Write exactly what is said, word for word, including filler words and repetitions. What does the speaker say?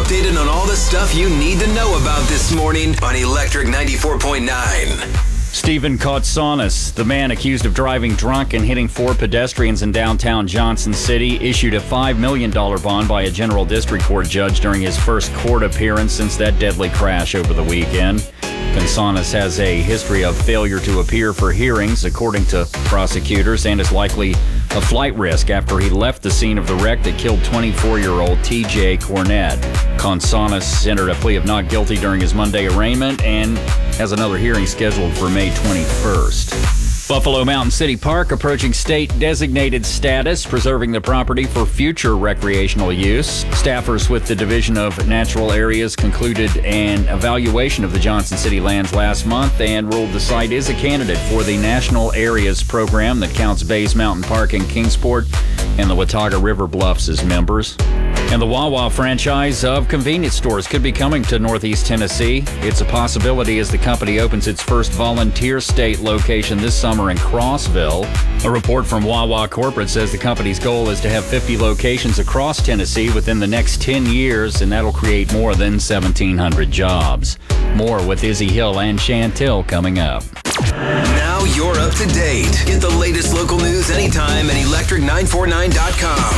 updated on all the stuff you need to know about this morning on Electric ninety-four point nine. Stephen Kautsanis, the man accused of driving drunk and hitting four pedestrians in downtown Johnson City, issued a five million dollars bond by a general district court judge during his first court appearance since that deadly crash over the weekend. Kautsanis has a history of failure to appear for hearings, according to prosecutors, and is likely a flight risk after he left the scene of the wreck that killed twenty-four-year-old T J Cornett. Kautsanis entered a plea of not guilty during his Monday arraignment and has another hearing scheduled for May twenty-first. Buffalo Mountain City Park approaching state-designated status, preserving the property for future recreational use. Staffers with the Division of Natural Areas concluded an evaluation of the Johnson City lands last month and ruled the site is a candidate for the National Areas program that counts Bays Mountain Park in Kingsport and the Watauga River Bluffs as members. And the Wawa franchise of convenience stores could be coming to Northeast Tennessee. It's a possibility as the company opens its first volunteer state location this summer in Crossville. A report from Wawa Corporate says the company's goal is to have fifty locations across Tennessee within the next ten years, and that'll create more than seventeen hundred jobs. More with Izzy Hill and Chantel coming up. Now you're up to date. Get the latest local news anytime at electric nine forty-nine dot com.